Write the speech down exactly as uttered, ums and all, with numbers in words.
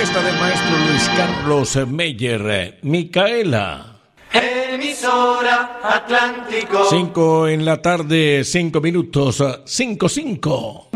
orquesta del maestro Luis Carlos Meyer, Micaela. Emisora Atlántico. Cinco en la tarde, cinco minutos, cinco, cinco.